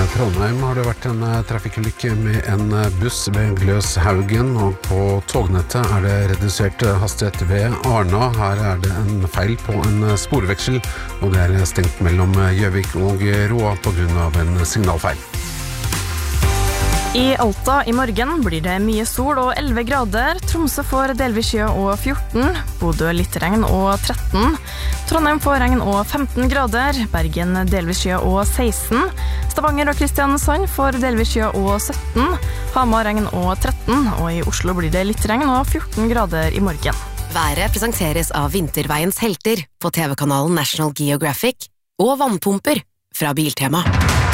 Trondheim har det vært en trafikkulykke med en buss ved Gløshaugen, og på tognettet er det redusert hastighet ved Arna. Her er det en feil på en sporveksel, og det er stengt mellom Gjøvik og Roa på grunn av en signalfeil. I Alta i morgen blir det mye sol og 11 grader, Tromsø får delvis skya og 14, Bodø litt regn og 13, Trondheim får regn og 15 grader, Bergen delvis skya og 16, Stavanger og Kristiansand får delvis skya og 17, Hamar regn og 13, og i Oslo blir det litt regn og 14 grader i morgen. Været presenteres av Vinterveiens helter på TV-kanalen National Geographic og vannpumper fra Biltema.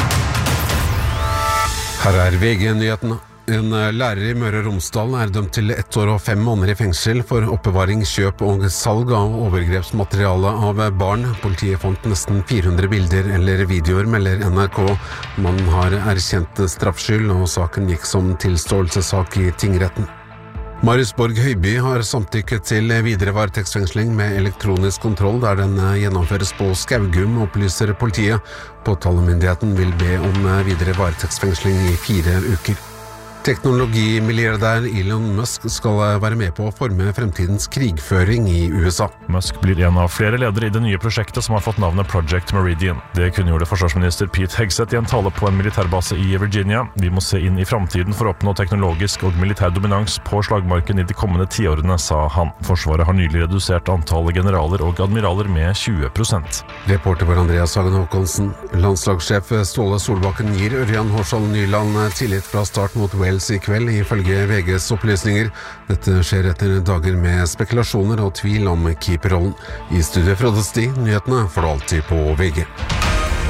Her er VG-nyhetene. En lærer i Møre og Romsdal er dømt til 1 år og 5 måneder i fengsel for oppbevaring, kjøp og salg av overgrepsmateriale av barn. Politiet fant nesten 400 bilder eller videoer, melder NRK. Mannen har erkjent straffskyld, og saken gikk som tilståelsessak i tingretten. Marius Borg Høiby har samtykket til videre varetektsfengsling med elektronisk kontroll der den gjennomføres på Skaugum, opplyser politiet. Påtalemyndigheten vil be om videre varetektsfengsling i 4 uker. Teknologimilliardær Elon Musk skal være med på å forme fremtidens krigføring i USA. Musk blir en av flere ledere i det nye prosjektet som har fått navnet Project Meridian. Det kunngjorde forsvarsminister Pete Hegseth i en tale på en militærbase i Virginia. Vi må se inn i fremtiden for å oppnå teknologisk og militær dominans på slagmarken i de kommende 10 årene, sa han. Forsvaret har nylig redusert antallet generaler og admiraler med 20%. Reporter var Andreas Hagen Håkonsen. Landslagssjef Ståle Solbakken gir Ørjan Hårsdal Nyland tillit fra start mot Wales i kveld, ifølge VGs opplysninger. Dette skjer etter dager med spekulasjoner og tvil om keeperrollen. I studiet Frode Sti, nyhetene får du alltid på VG.